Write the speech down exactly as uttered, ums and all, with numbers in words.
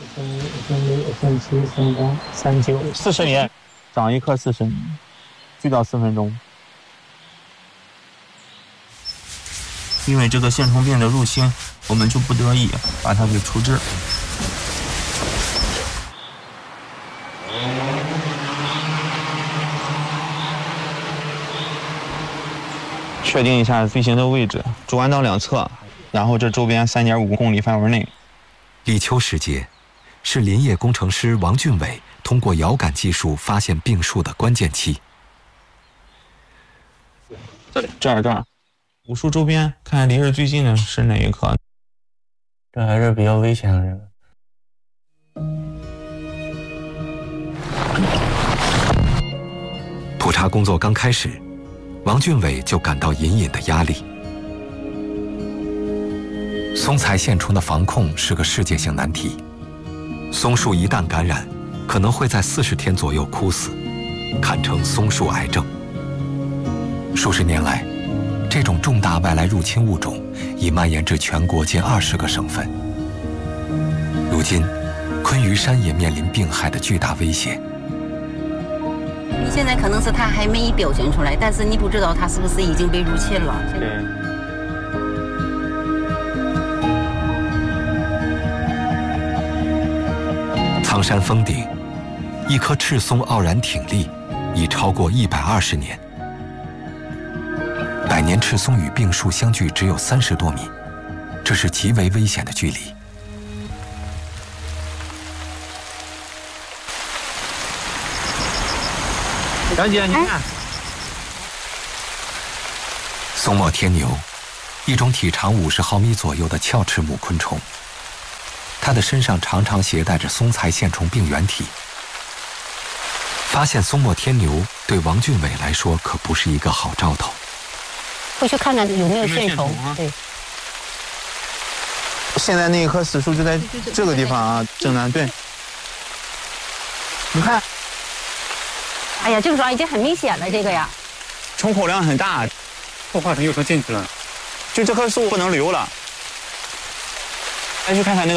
分一分六分七分八三九四十年，长一棵四十年，锯到四分钟。因为这个线虫病的入侵，我们就不得已把它给处置。确定一下飞行的位置，主弯道两侧，然后这周边三点五公里范围内。 立秋时节，是林业工程师王俊伟通过遥感技术发现病树的关键期。 这里，这儿，这儿，五树周边，看离着最近的是哪一棵？ 这还是比较危险的这个。 普查工作刚开始，王俊伟就感到隐隐的压力。松材线虫的防控是个世界性难题，松树一旦感染，可能会在四十天左右枯死，堪称松树癌症。数十年来，这种重大外来入侵物种已蔓延至全国近二十个省份。如今，昆鱼山也面临病害的巨大威胁。 你现在可能是它还没表现出来，但是你不知道它是不是已经被入侵了。 对。 苍山峰顶，一棵赤松傲然挺立，已超过一百二十年。百年赤松与病树相距只有三十多米，这是极为危险的距离。 小姐，你看， 松墨天牛，一种体长五十毫米左右的鞘翅目昆虫，它的身上常常携带着松材线虫病原体。发现松墨天牛对王俊伟来说可不是一个好兆头。 回去看看有没有线虫。 啊、 对。 现在那一棵死树就在这个地方啊，正南对。你看。 哎呀，这个时候已经很明显了，这个呀。 虫口量很大， 破坏成幼虫进去了， 就这棵树不能留了。再去看看那个。